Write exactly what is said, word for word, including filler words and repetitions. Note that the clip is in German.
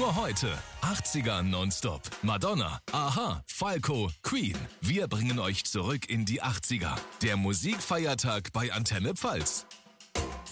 Nur heute. achtziger Nonstop. Madonna, Aha, Falco, Queen. Wir bringen euch zurück in die achtziger. Der Musikfeiertag bei Antenne Pfalz.